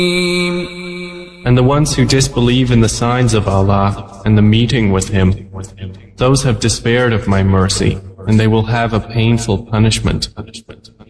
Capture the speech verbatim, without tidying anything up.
And the ones who disbelieve in the signs of Allah and the meeting with Him, those have despaired of my mercy, and they will have a painful punishment.